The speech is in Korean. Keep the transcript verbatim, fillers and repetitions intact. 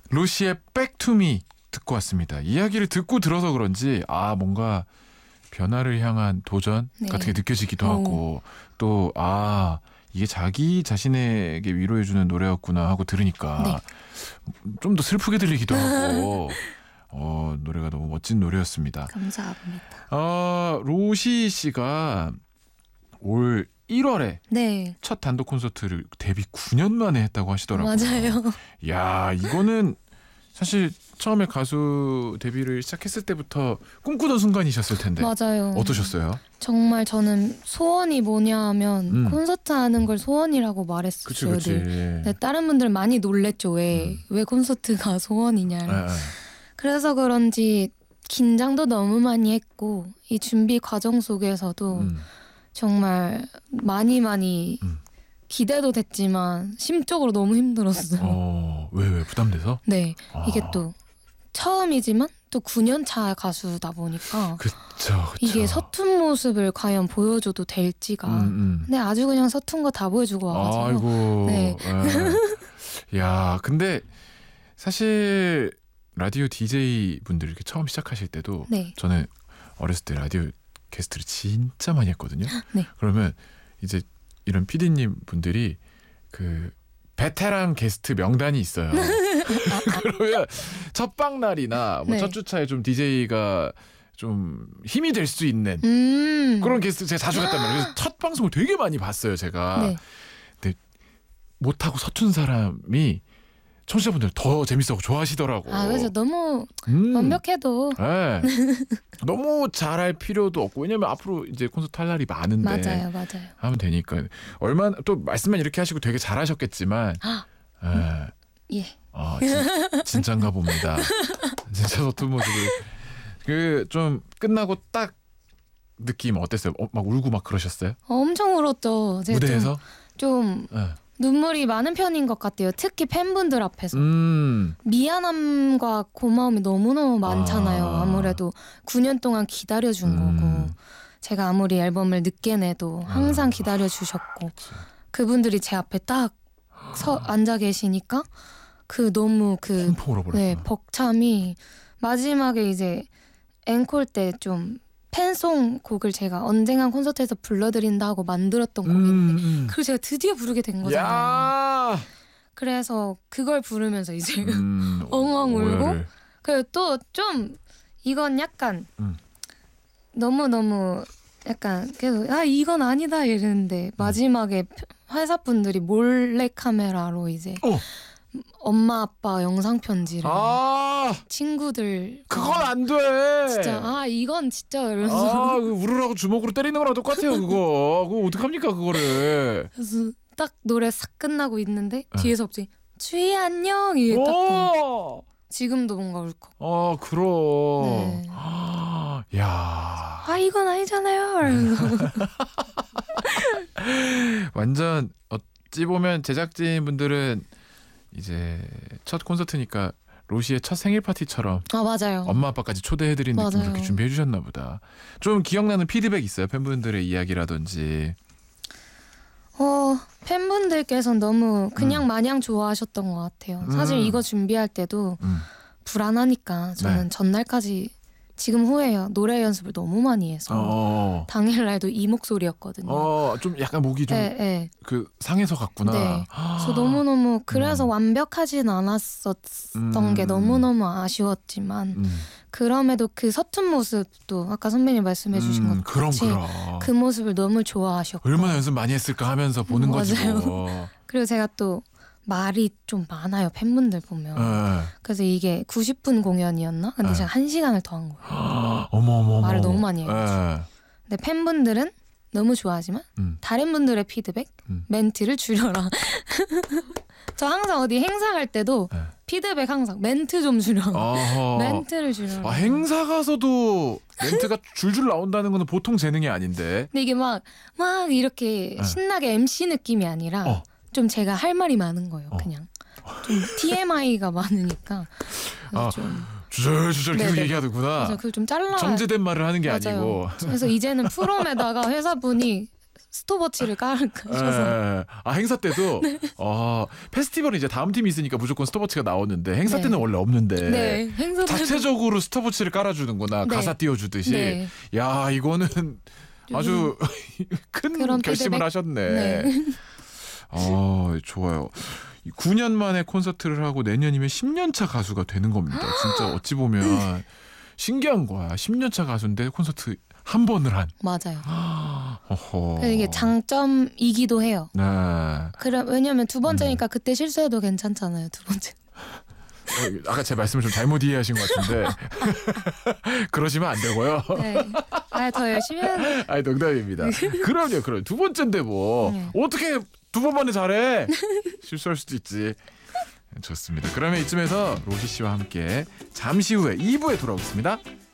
로시의 Back to Me 듣고 왔습니다. 이야기를 듣고 들어서 그런지 아 뭔가 변화를 향한 도전 네. 같은 게 느껴지기도 오. 하고 또 아 이게 자기 자신에게 위로해주는 노래였구나 하고 들으니까 네. 좀 더 슬프게 들리기도 하고 어, 노래가 너무 멋진 노래였습니다. 감사합니다. 어, 로시 씨가 올 일월에 네. 첫 단독 콘서트를 데뷔 구 년 만에 했다고 하시더라고요. 맞아요. 야, 이거는 사실 처음에 가수 데뷔를 시작했을 때부터 꿈꾸던 순간이셨을 텐데 맞아요. 어떠셨어요? 정말 저는 소원이 뭐냐 하면 음. 콘서트 하는 걸 소원이라고 말했었어요. 그치 그치. 늘. 네, 다른 분들 많이 놀랬죠. 왜, 음. 왜 콘서트가 소원이냐. 에, 에. 그래서 그런지 긴장도 너무 많이 했고 이 준비 과정 속에서도 음. 정말 많이 많이 음. 기대도 됐지만 심적으로 너무 힘들었어요. 어, 왜, 왜 부담돼서? 네, 아. 이게 또 처음이지만 또 구 년 차 가수다 보니까 그쵸, 그쵸. 이게 서툰 모습을 과연 보여줘도 될지가 음, 음. 근데 아주 그냥 서툰 거 다 보여주고 와가지고 아이고. 네. 에. 야, 근데 사실 라디오 디제이 분들 이렇게 처음 시작하실 때도 네. 저는 어렸을 때 라디오 게스트를 진짜 많이 했거든요. 네. 그러면 이제 이런 피디님 분들이 그 베테랑 게스트 명단이 있어요. 그러면 첫방 날이나 뭐 네. 첫 주차에 좀 디제이가 좀 힘이 될 수 있는 음. 그런 게스트 제가 자주 갔단 말이에요. 그래서 첫 방송을 되게 많이 봤어요, 제가. 네. 근데 못하고 서툰 사람이 청취자분들 더 재밌어하고 좋아하시더라고. 아 그래서 너무 음. 완벽해도 네. 너무 잘할 필요도 없고 왜냐면 앞으로 이제 콘서트 할 날이 많은데 맞아요, 맞아요. 하면 되니까 얼마나 또 말씀만 이렇게 하시고 되게 잘하셨겠지만 아, 예. 예. 아, 진, 진짠가 봅니다. 진짜 서툰 모습을 그 좀 끝나고 딱 느낌 어땠어요? 어, 막 울고 막 그러셨어요? 어, 엄청 울었죠. 제가 무대에서? 좀, 좀 네. 눈물이 많은 편인 것 같아요. 특히 팬분들 앞에서. 음. 미안함과 고마움이 너무너무 많잖아요. 아. 아무래도 구 년 동안 기다려준 음. 거고 제가 아무리 앨범을 늦게 내도 항상 아. 기다려주셨고 그분들이 제 앞에 딱 서, 앉아 계시니까 그 너무 그 펑펑 울어버렸구나. 네, 벅참이 마지막에 이제 앵콜 때 좀 팬송 곡을 제가 언젠간 콘서트에서 불러드린다 하고 만들었던 곡인데 음, 음. 그걸 제가 드디어 부르게 된 거잖아요. 야. 그래서 그걸 부르면서 이제 음, 엉엉 울고 오해를. 그리고 또 좀 이건 약간 음. 너무너무 약간 계속 아 이건 아니다 이랬는데 마지막에 회사 분들이 몰래 카메라로 이제 어. 엄마 아빠 영상 편지를 아, 친구들 그건 안 돼. 진짜 아 이건 진짜 이러면서 아, 그 울으라고 주먹으로 때리는 거랑 똑같아요, 그거. 그거 어떡합니까, 그거를. 그래서 딱 노래 싹 끝나고 있는데 네. 뒤에서 갑자기 주희 안녕 이게 딱 보면 오! 지금도 뭔가 울컥 아, 그럼. 네. 아, 야. 아 이건 아니잖아요 이러면서 완전 어찌 보면 제작진 분들은 이제 첫 콘서트니까 로시의 첫 생일 파티처럼 아 맞아요 엄마 아빠까지 초대해드린 느낌 맞아요. 그렇게 준비해 주셨나 보다. 좀 기억나는 피드백 있어요? 팬분들의 이야기라든지. 어 팬분들께서는 너무 그냥 음. 마냥 좋아하셨던 것 같아요. 사실 음. 이거 준비할 때도 음. 불안하니까 저는 네. 전날까지 지금 후에요. 노래 연습을 너무 많이 해서 어. 당일날도 이 목소리였거든요. 어, 좀 약간 목이 좀 네, 네. 그 상해서 갔구나. 네. 그래서 너무너무 그래서 음. 완벽하진 않았었던 음. 게 너무너무 아쉬웠지만 음. 그럼에도 그 서툰 모습도 아까 선배님 말씀해주신 음, 것 그럼 같이 그럼. 그 모습을 너무 좋아하셨고 얼마나 연습 많이 했을까 하면서 보는 음, 거지. 맞아요. 뭐. 그리고 제가 또 말이 좀 많아요 팬분들 보면 네. 그래서 이게 구십 분 공연이었나? 근데 네. 제가 한 시간을 더 한 거예요. 어머 어머. 말을 어머. 너무 많이 해가지고. 네. 근데 팬분들은 너무 좋아하지만 음. 다른 분들의 피드백 음. 멘트를 줄여라. 저 항상 어디 행사 갈 때도 네. 피드백 항상 멘트 좀 줄여라. 어허. 멘트를 줄여라. 아, 행사 가서도 멘트가 줄줄 나온다는 거는 보통 재능이 아닌데. 근데 이게 막, 막 이렇게 네. 신나게 엠씨 느낌이 아니라 어. 좀 제가 할 말이 많은 거예요. 어. 그냥 좀 티엠아이가 많으니까 그래서 아, 좀 주절주절 계속 네네. 얘기하는구나. 그래서 그걸 좀 잘라. 정제된 말을 하는 게 맞아요. 아니고. 그래서 이제는 프롬에다가 회사분이 스톱워치를 깔으셔서 예. 아 행사 때도 네. 어, 페스티벌은 이제 다음 팀이 있으니까 무조건 스톱워치가 나오는데 행사 네. 때는 원래 없는데 네, 행사 자체적으로 스톱워치를 깔아주는구나. 네. 가사 띄워주듯이. 네. 야 이거는 아주 큰 그런 결심을 피드백? 하셨네. 네. 어, 좋아요. 구 년 만에 콘서트를 하고 내년이면 십 년 차 가수가 되는 겁니다. 진짜 어찌 보면 신기한 거야. 십 년 차 가수인데 콘서트 한 번을 한. 맞아요. 어허. 그래서 이게 장점이기도 해요. 네. 그래 왜냐면 두 음. 번째니까 그때 실수해도 괜찮잖아요. 두 번째. 어, 아까 제 말씀을 좀 잘못 이해하신 것 같은데 그러시면 안 되고요. 네. 아, 더 열심히 해야 아니 농담입니다. 그럼요, 그럼 두 번째인데 뭐 네. 어떻게 두 번 만에 잘해? 실수할 수도 있지. 좋습니다. 그러면 이쯤에서 로시 씨와 함께 잠시 후에 이 부에 돌아오겠습니다.